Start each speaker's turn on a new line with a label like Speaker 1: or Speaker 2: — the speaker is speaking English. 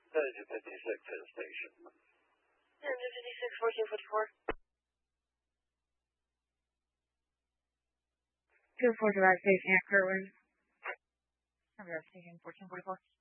Speaker 1: Engine 56 to the station.
Speaker 2: Engine 56, 1444.
Speaker 3: 2-4 direct station at Kirtland. Direct station 1444.